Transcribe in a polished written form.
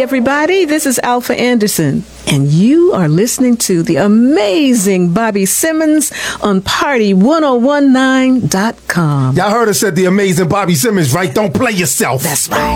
everybody. This is Alpha Anderson, and you are listening to the amazing Bobby Simmons on Party1019.com. Y'all heard us at the amazing Bobby Simmons, right? Don't play yourself. That's right.